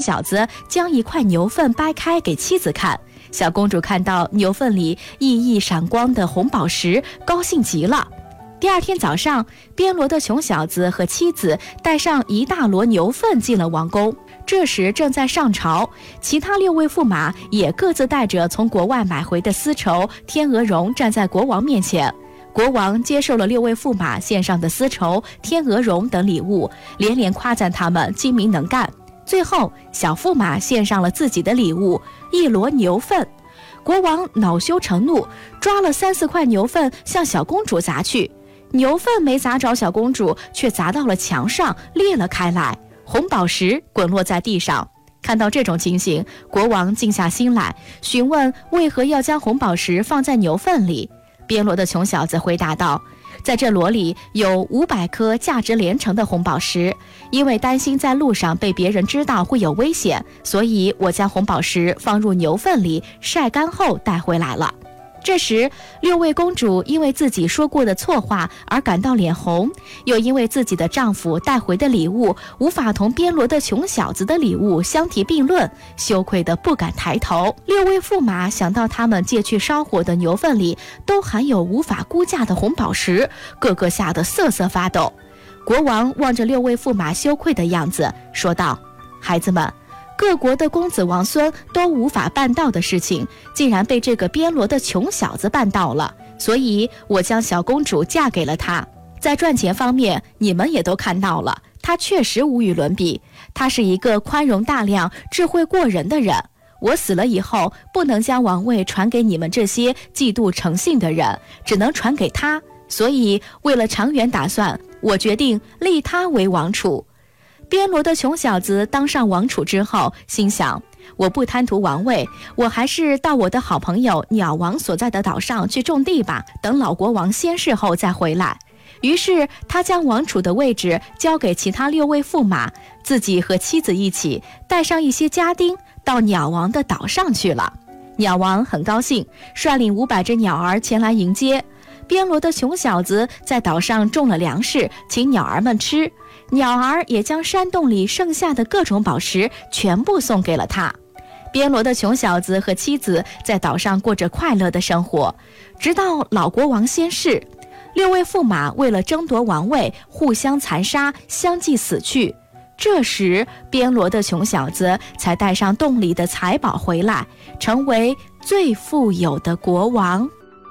小子将一块牛粪掰开给妻子看，小公主看到牛粪里熠熠闪光的红宝石，高兴极了。第二天早上，边罗的穷小子和妻子带上一大箩牛粪进了王宫。这时正在上朝，其他6位驸马也各自带着从国外买回的丝绸、天鹅绒站在国王面前。国王接受了6位驸马献上的丝绸、天鹅绒等礼物，连连夸赞他们精明能干。最后，小驸马献上了自己的礼物——一箩牛粪。国王恼羞成怒，抓了3、4块牛粪向小公主砸去。牛粪没砸着小公主，却砸到了墙上，裂了开来，红宝石滚落在地上。看到这种情形，国王静下心来，询问为何要将红宝石放在牛粪里。边罗的穷小子回答道：在这箩里有500颗价值连城的红宝石，因为担心在路上被别人知道会有危险，所以我将红宝石放入牛粪里晒干后带回来了。这时6位公主因为自己说过的错话而感到脸红，又因为自己的丈夫带回的礼物无法同边罗的穷小子的礼物相提并论，羞愧得不敢抬头。6位驸马想到他们借去烧火的牛粪里都含有无法估价的红宝石，个个吓得瑟瑟发抖。国王望着6位驸马羞愧的样子，说道：孩子们，各国的公子王孙都无法办到的事情，竟然被这个边罗的穷小子办到了，所以我将小公主嫁给了他。在赚钱方面，你们也都看到了，他确实无与伦比，他是一个宽容大量、智慧过人的人。我死了以后，不能将王位传给你们这些嫉妒成性的人，只能传给他，所以为了长远打算，我决定立他为王储。边罗的穷小子当上王储之后，心想：我不贪图王位，我还是到我的好朋友鸟王所在的岛上去种地吧，等老国王仙逝后再回来。于是他将王储的位置交给其他6位驸马，自己和妻子一起带上一些家丁到鸟王的岛上去了。鸟王很高兴，率领500只鸟儿前来迎接。边罗的穷小子在岛上种了粮食，请鸟儿们吃，鸟儿也将山洞里剩下的各种宝石全部送给了他。边罗的穷小子和妻子在岛上过着快乐的生活，直到老国王仙逝。6位驸马为了争夺王位，互相残杀，相继死去。这时边罗的穷小子才带上洞里的财宝回来，成为最富有的国王。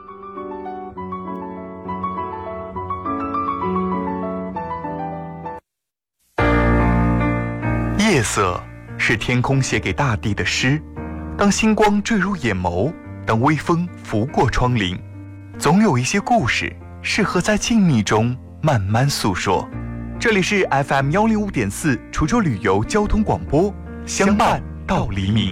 夜色是天空写给大地的诗，当星光坠入眼眸，当微风拂过窗棂，总有一些故事适合在静谧中慢慢诉说。这里是 FM105.4 滁州旅游交通广播，相伴到黎明。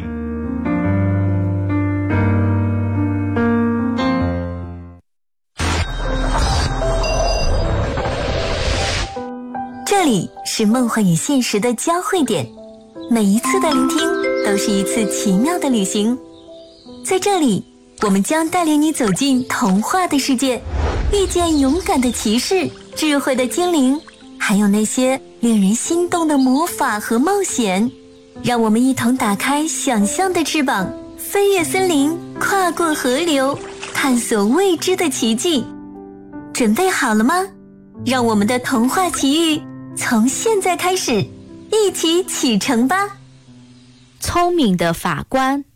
这里是梦幻与现实的交汇点，每一次的聆听都是一次奇妙的旅行。在这里，我们将带领你走进童话的世界，遇见勇敢的骑士、智慧的精灵，还有那些令人心动的魔法和冒险。让我们一同打开想象的翅膀，飞越森林，跨过河流，探索未知的奇迹。准备好了吗？让我们的童话奇遇从现在开始，一起启程吧。 聪明的法官。